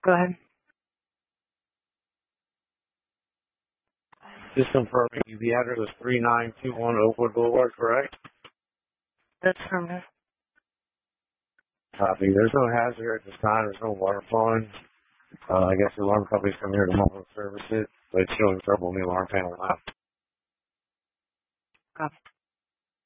Go ahead. Just confirming the address is 3921 Oakwood Boulevard, correct? That's from her. Copy. There's no hazard here at this time. There's no water flowing. I guess the alarm company's come here tomorrow to service it, but it's showing trouble in the alarm panel now. Copy.